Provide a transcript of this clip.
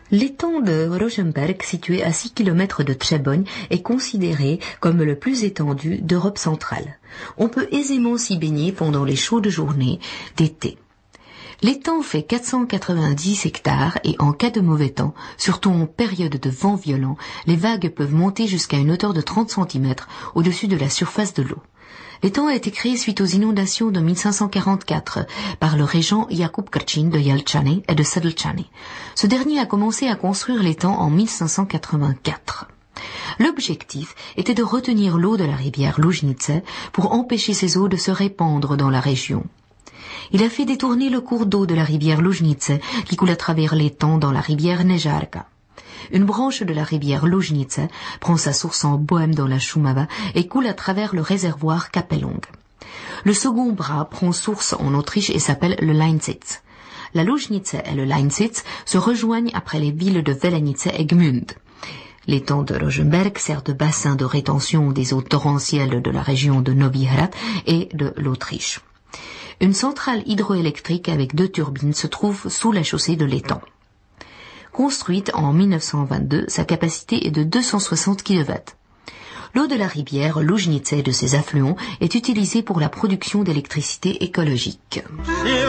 L'étang de Rosenberg, situé à 6 km de Třeboň, est considéré comme le plus étendu d'Europe centrale. On peut aisément s'y baigner pendant les chaudes journées d'été. L'étang fait 490 hectares et en cas de mauvais temps, surtout en période de vent violent, les vagues peuvent monter jusqu'à une hauteur de 30 cm au-dessus de la surface de l'eau. L'étang a été créé suite aux inondations de 1544 par le régent Jakub Krčín de Jelčany et de Sedlčany. Ce dernier a commencé à construire l'étang en 1584. L'objectif était de retenir l'eau de la rivière Lužnice pour empêcher ces eaux de se répandre dans la région. Il a fait détourner le cours d'eau de la rivière Lužnice qui coule à travers l'étang dans la rivière Nežárka. Une branche de la rivière Lužnice prend sa source en Bohême dans la Šumava et coule à travers le réservoir Kapelung. Le second bras prend source en Autriche et s'appelle le Leinsitz. La Lužnice et le Leinsitz se rejoignent après les villes de Velenice et Gmünd. L'étang de Rosenberg sert de bassin de rétention des eaux torrentielles de la région de Novi Hrad et de l'Autriche. Une centrale hydroélectrique avec 2 turbines se trouve sous la chaussée de l'étang. Construite en 1922, sa capacité est de 260 kW. L'eau de la rivière Lužnice et de ses affluents est utilisée pour la production d'électricité écologique.